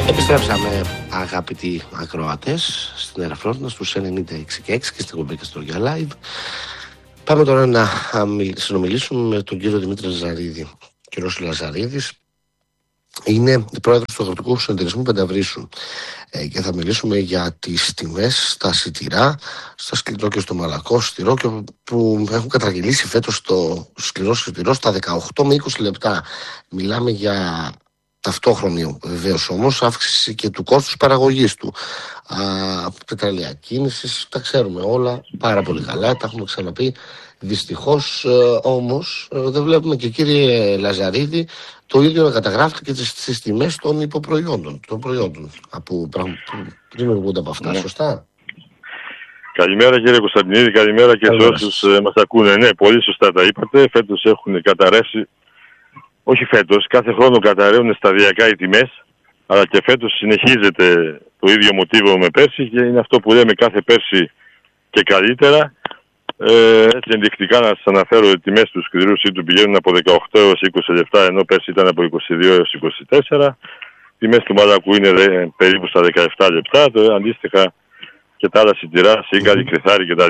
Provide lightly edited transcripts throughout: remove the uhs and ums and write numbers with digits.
Επιστρέψαμε, αγαπητοί ακροατές, στην Ελαφρόντινα στους 96 και 6 και στην εκπομπή Καστοριά Live. Πάμε τώρα να συνομιλήσουμε με τον κύριο Δημήτρη Λαζαρίδη. Ο κύριος Λαζαρίδης είναι πρόεδρος του Αγροτικού Συνεταιρισμού Πενταβρύσου και θα μιλήσουμε για τις τιμές στα σιτηρά, στα σκληρό και στο μαλακό σιτηρό, και που έχουν κατραγγελίσει φέτος το σκληρό σιτηρό στα 18 με 20 λεπτά. Μιλάμε για ταυτόχρονη βεβαίως όμως αύξηση και του κόστους παραγωγής του. Πετρελαία κίνησης, τα ξέρουμε όλα πάρα πολύ καλά, τα έχουμε ξαναπεί. Δυστυχώς όμως δεν βλέπουμε, και κύριε Λαζαρίδη, το ίδιο να καταγράφεται και στις τιμές των υποπροϊόντων, των προϊόντων που δημιουργούνται από αυτά, σωστά? Καλημέρα κύριε Κωνσταντινίδη, καλημέρα και σε όσους μας ακούνε. Ναι, πολύ σωστά τα είπατε. Φέτος έχουν καταρρεύσει, όχι φέτος, κάθε χρόνο καταρρεύουν σταδιακά οι τιμές, αλλά και φέτος συνεχίζεται το ίδιο μοτίβο με πέρσι, και είναι αυτό που λέμε κάθε πέρσι και καλύτερα. Έτσι ενδεικτικά να σας αναφέρω ότι οι τιμές του σκληρού σίτου πηγαίνουν από 18 έως 20 λεπτά, ενώ πέρσι ήταν από 22 έως 24. Τιμές του μαλακού είναι περίπου στα 17 λεπτά, αντίστοιχα και τα άλλα σιτηρά, σίγκαλη, κρυθάρι κτλ.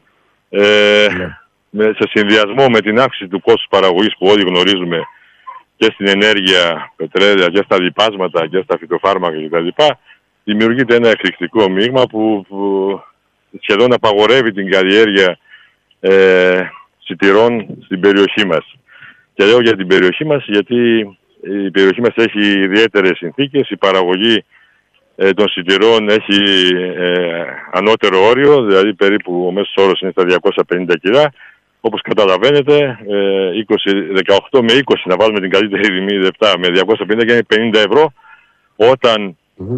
Σε συνδυασμό με την αύξηση του κόστους παραγωγής που όλοι γνωρίζουμε και στην ενέργεια, πετρέλαια και στα λιπάσματα και στα φυτοφάρμακα κτλ., δημιουργείται ένα εκρηκτικό μείγμα που σχεδόν απαγορεύει την καλλιέργεια σιτηρών στην περιοχή μας. Και λέω για την περιοχή μας γιατί η περιοχή μας έχει ιδιαίτερες συνθήκες. Η παραγωγή των σιτηρών έχει ανώτερο όριο, δηλαδή περίπου ο μέσος όρος είναι στα 250 κιλά. Όπως καταλαβαίνετε, 18 με 20, να βάλουμε την καλύτερη τιμή λεπτά, με 250 και είναι 50 ευρώ, όταν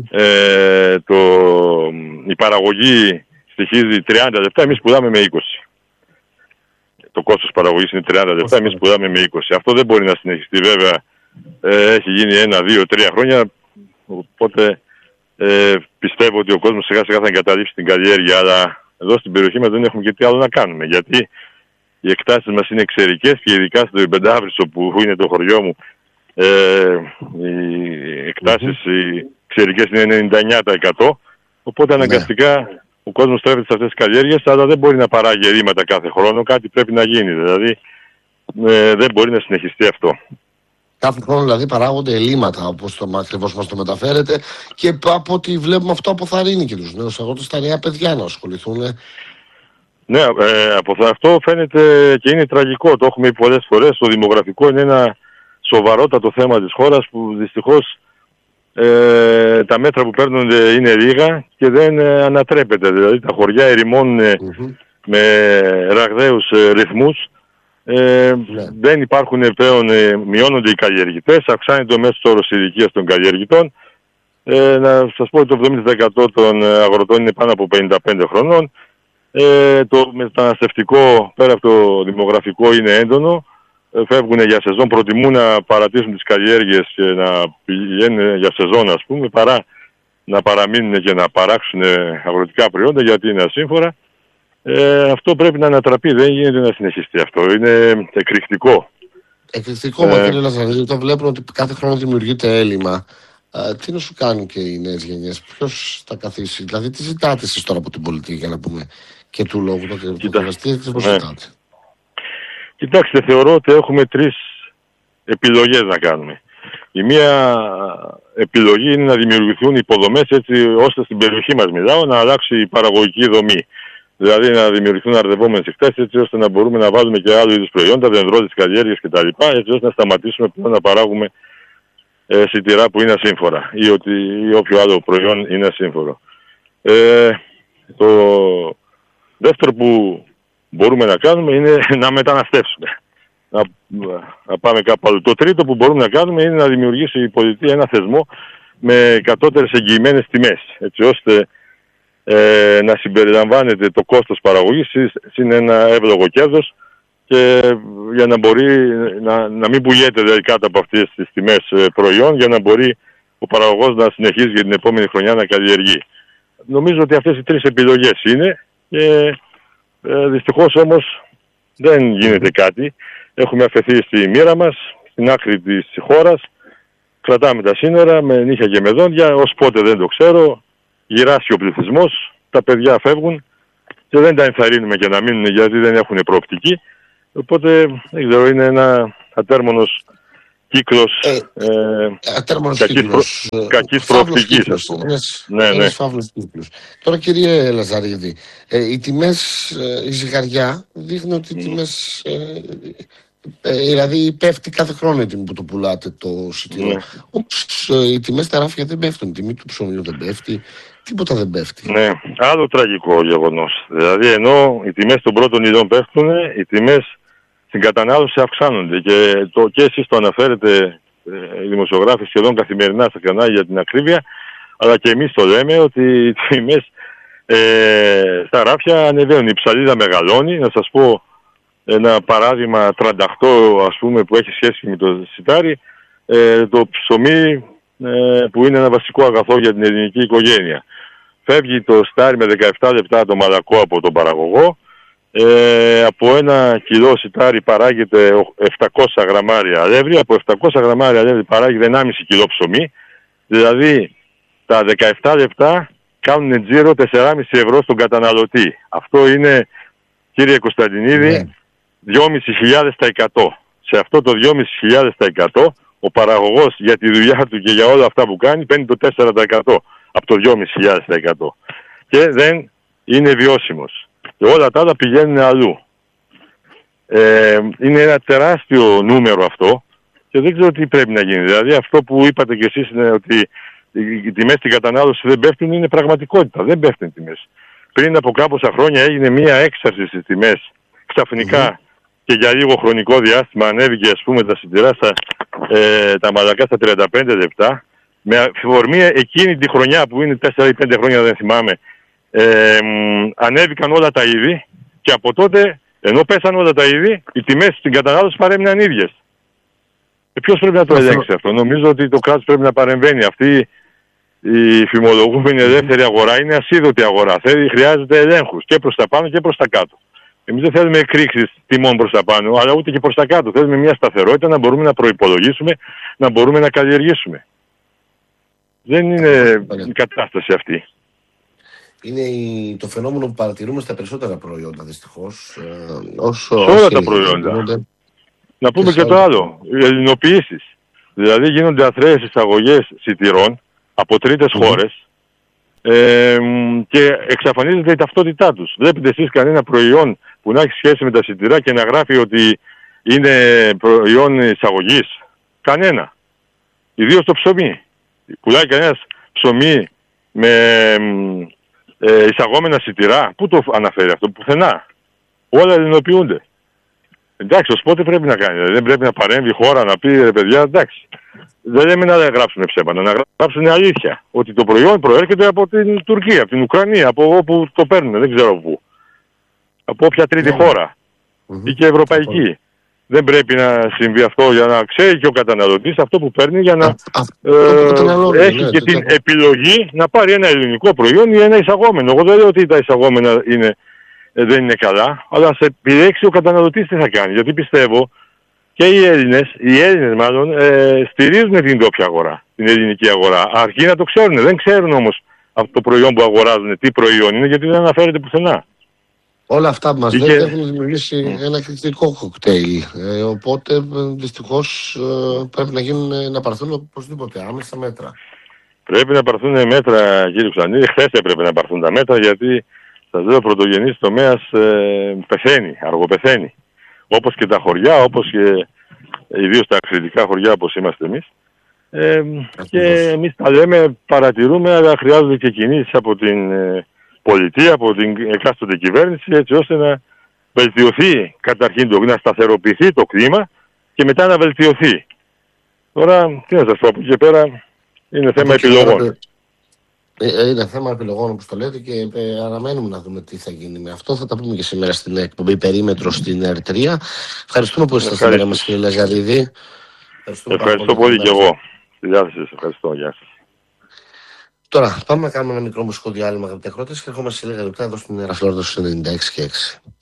η παραγωγή στοιχίζει 30 λεπτά, εμείς πουλάμε με 20. Το κόστος παραγωγής είναι 30 λεπτά, εμείς πουλάμε με 20. Αυτό δεν μπορεί να συνεχιστεί, βέβαια. Έχει γίνει 1, 2, 3 χρόνια, οπότε πιστεύω ότι ο κόσμος σιγά σιγά θα εγκαταλείψει την καλλιέργεια, αλλά εδώ στην περιοχή μας δεν έχουμε και τι άλλο να κάνουμε, γιατί οι εκτάσεις μας είναι εξαιρικές, και ειδικά στο Πεντάβρυσο που είναι το χωριό μου, οι εκτάσεις οι εξαιρικές είναι 99%, οπότε αναγκαστικά ο κόσμος τρέφεται σε αυτές τις καλλιέργειες, αλλά δεν μπορεί να παράγει ερήματα κάθε χρόνο, κάτι πρέπει να γίνει, δηλαδή δεν μπορεί να συνεχιστεί αυτό. Κάθε χρόνο δηλαδή παράγονται ελλείμματα, όπως ακριβώς μας το μεταφέρετε, και από ό,τι βλέπουμε αυτό αποθαρρύνει και τους νέους αγρότες, τα νέα παιδιά να ασχοληθούν. Ναι, από αυτό φαίνεται και είναι τραγικό, το έχουμε πει πολλές φορές. Το δημογραφικό είναι ένα σοβαρότατο θέμα της χώρας που δυστυχώς τα μέτρα που παίρνονται είναι λίγα και δεν ανατρέπεται. Δηλαδή τα χωριά ερημώνουν με ραγδαίους ρυθμούς. Δεν υπάρχουν πλέον, μειώνονται οι καλλιεργητές, αυξάνεται ο μέσος όρος ηλικίας των καλλιεργητών. Να σας πω ότι το 70% των αγροτών είναι πάνω από 55 χρονών. Το μεταναστευτικό πέρα από το δημογραφικό είναι έντονο. Φεύγουν για σεζόν, προτιμούν να παρατήσουν τις καλλιέργειες και να πηγαίνουν για σεζόν, ας πούμε, παρά να παραμείνουν και να παράξουν αγροτικά προϊόντα, γιατί είναι ασύμφορα. Αυτό πρέπει να ανατραπεί, δεν γίνεται να συνεχιστεί αυτό. Είναι εκρηκτικό. Εκρηκτικό, μα κύριε Λαζαρίδη, το βλέπουν ότι κάθε χρόνο δημιουργείται έλλειμμα. Τι να σου κάνουν και οι νέες γενιές, ποιος θα καθίσει, δηλαδή τι ζητάτε εσείς τώρα από την πολιτική, για να πούμε, και του λόγου το καταστήριο, πώς ζητάτε? Κοιτάξτε, θεωρώ ότι έχουμε 3 επιλογές να κάνουμε. Η μία επιλογή είναι να δημιουργηθούν υποδομές έτσι ώστε στην περιοχή μας, μιλάω, να αλλάξει η παραγωγική δομή. Δηλαδή να δημιουργηθούν αρδευόμενες εκτάσεις έτσι ώστε να μπορούμε να βάλουμε και άλλου είδους προϊόντα, δendrώτες καλλιέργειες κτλ. Έτσι ώστε να σταματήσουμε να παράγουμε σιτηρά που είναι ασύμφορα ή όποιο άλλο προϊόν είναι ασύμφορο. Το δεύτερο που μπορούμε να κάνουμε είναι να μεταναστεύσουμε. Να πάμε κάπου αλλού. Το τρίτο που μπορούμε να κάνουμε είναι να δημιουργήσει η πολιτεία ένα θεσμό με κατώτερες εγγυημένες τιμές, έτσι ώστε να συμπεριλαμβάνεται το κόστος παραγωγής συν ένα εύλογο κέρδος, και για να μπορεί να μην πουλιέται δηλαδή κάτω από αυτές τις τιμές προϊόν, για να μπορεί ο παραγωγός να συνεχίζει για την επόμενη χρονιά να καλλιεργεί. Νομίζω ότι αυτές οι 3 επιλογές είναι, και δυστυχώς όμως δεν γίνεται κάτι. Έχουμε αφαιθεί στη μοίρα μας, στην άκρη της χώρας. κρατάμε τα σύνορα με νύχια και με δόντια, ως πότε δεν το ξέρω, γυράσει ο πληθυσμός, τα παιδιά φεύγουν και δεν τα ενθαρρύνουμε και να μείνουν γιατί δεν έχουν προοπτική. Οπότε, δεν ξέρω, είναι ένα ατέρμονος κύκλος κακής προοπτικής, ας πούμε. Ένας φαύλος κύκλος. Τώρα, κύριε Λαζαρίδη, οι τιμές, η ζυγαριά δείχνει ότι οι τιμές, δηλαδή πέφτει κάθε χρόνο η τιμή που το πουλάτε το εισιτήριο. Όμως οι τιμές στα ράφια δεν πέφτουν, η τιμή του ψωμιού δεν πέφτει, τίποτα δεν πέφτει. Ναι, άλλο τραγικό γεγονός. Δηλαδή, ενώ οι τιμές των πρώτων ειδών πέφτουν, οι τιμές στην κατανάλωση αυξάνονται και εσείς το αναφέρετε, οι δημοσιογράφοι, σχεδόν καθημερινά στα κανάλια για την ακρίβεια, αλλά και εμείς το λέμε ότι οι τιμές στα ράφια ανεβαίνουν. Η ψαλίδα μεγαλώνει. Να σας πω ένα παράδειγμα 38, ας πούμε, που έχει σχέση με το σιτάρι, το ψωμί που είναι ένα βασικό αγαθό για την ελληνική οικογένεια. Φεύγει το σιτάρι με 17 λεπτά το μαλακό από τον παραγωγό. Από 1 κιλό σιτάρι παράγεται 700 γραμμάρια αλεύρι, από 700 γραμμάρια αλεύρι παράγεται 1,5 κιλό ψωμί, δηλαδή τα 17 λεπτά κάνουν τζίρο 4,5 ευρώ στον καταναλωτή. Αυτό είναι, κύριε Κωνσταντινίδη, 2.500%. Σε αυτό το 2.500% ο παραγωγός για τη δουλειά του και για όλα αυτά που κάνει παίρνει το 4% από το 2.500% και δεν είναι βιώσιμος. Και όλα τα άλλα πηγαίνουν αλλού. Είναι ένα τεράστιο νούμερο αυτό και δεν ξέρω τι πρέπει να γίνει. Δηλαδή αυτό που είπατε κι εσείς είναι ότι οι τιμές στην κατανάλωση δεν πέφτουν, είναι πραγματικότητα. Δεν πέφτουν οι τιμές. Πριν από κάμποσα χρόνια έγινε μία έξαρση στις τιμές. Ξαφνικά και για λίγο χρονικό διάστημα ανέβηκε, ας πούμε, τα σιτηρά τα μαλακά στα 35 λεπτά. Με αφορμή εκείνη τη χρονιά που είναι 4 ή 5 χρόνια, δεν θυμάμαι, ανέβηκαν όλα τα είδη και από τότε, ενώ πέσαν όλα τα είδη, οι τιμές στην κατανάλωση παρέμειναν ίδιες. Ποιος πρέπει να το ελέγξει αυτό? Νομίζω ότι το κράτος πρέπει να παρεμβαίνει. Αυτή η φημολογούμενη ελεύθερη αγορά είναι ασίδωτη αγορά. Χρειάζεται ελέγχους και προς τα πάνω και προς τα κάτω. Εμείς δεν θέλουμε εκρήξεις τιμών προς τα πάνω, αλλά ούτε και προς τα κάτω. Θέλουμε μια σταθερότητα, να μπορούμε να προϋπολογίσουμε, να μπορούμε να καλλιεργήσουμε. Δεν είναι η κατάσταση αυτή. Είναι το φαινόμενο που παρατηρούμε στα περισσότερα προϊόντα, δυστυχώς. Σε όλα τα προϊόντα. Να πούμε και το άλλο. Οι ελληνοποιήσεις. Δηλαδή γίνονται αθρέες εισαγωγές σιτηρών από τρίτες χώρες και εξαφανίζεται η ταυτότητά τους. Βλέπετε εσείς κανένα προϊόν που να έχει σχέση με τα σιτηρά και να γράφει ότι είναι προϊόν εισαγωγής? Κανένα. Ιδίως το ψωμί. Πουλάει κανένας ψωμί με εισαγόμενα σιτηρά? Πού το αναφέρει αυτό? Πουθενά. Όλα ελληνοποιούνται. Εντάξει, ως πότε πρέπει να κάνει? Δηλαδή δεν πρέπει να παρέμβει η χώρα να πει, ρε παιδιά, εντάξει. Δεν λέμε να γράψουν ψέματα, να γράψουν αλήθεια. Ότι το προϊόν προέρχεται από την Τουρκία, από την Ουκρανία, από όπου το παίρνουν, δεν ξέρω πού. Από όποια τρίτη χώρα ή και ευρωπαϊκή. Δεν πρέπει να συμβεί αυτό, για να ξέρει και ο καταναλωτής αυτό που παίρνει, για να έχει και την επιλογή να πάρει ένα ελληνικό προϊόν ή ένα εισαγόμενο. Εγώ δεν λέω ότι τα εισαγόμενα δεν είναι καλά, αλλά σε επιλέξει ο καταναλωτής τι θα κάνει. Γιατί πιστεύω και οι Έλληνες μάλλον, στηρίζουν την ντόπια αγορά, την ελληνική αγορά. Αρκεί να το ξέρουν. Δεν ξέρουν όμως από το προϊόν που αγοράζουν τι προϊόν είναι, γιατί δεν αναφέρεται πουθενά. Όλα αυτά που μας λέτε έχουν δημιουργήσει ένα κριτικό κοκτέιλ. Οπότε δυστυχώς πρέπει να πάρθουν οπωσδήποτε άμεσα μέτρα. Πρέπει να πάρθουν μέτρα, κύριε Κωνσταντινίδη. Χθες έπρεπε να πάρθουν τα μέτρα, γιατί σας λέω, ο πρωτογενής τομέας πεθαίνει, αργοπεθαίνει. Όπως και τα χωριά, όπως και ιδίως τα εξαιρετικά χωριά όπως είμαστε εμείς. Και εμείς τα λέμε, παρατηρούμε, αλλά χρειάζονται και κινήσεις από την πολιτεία, από την εκάστοτε κυβέρνηση, έτσι ώστε να βελτιωθεί καταρχήν, να σταθεροποιηθεί το κλίμα και μετά να βελτιωθεί. Τώρα, τι να σας πω, από εκεί και πέρα είναι θέμα επιλογών. Είναι θέμα επιλογών, όπως το λέτε, και αναμένουμε να δούμε τι θα γίνει με αυτό. Θα τα πούμε και σήμερα στην εκπομπή Περίμετρο στην ΕΡΤ3. Ευχαριστούμε που ήσασταν σήμερα μας, κύριε Λαζαρίδη. Ευχαριστώ πολύ και εγώ. Στη διάθεση σας. Ευχαριστώ. Γεια σας. Τώρα πάμε να κάνουμε ένα μικρό μουσικό διάλειμμα, αγαπητοί ακροατές, και ερχόμαστε σε λίγα λεπτά εδώ στην Ελαφρότητα στους 96 και 6.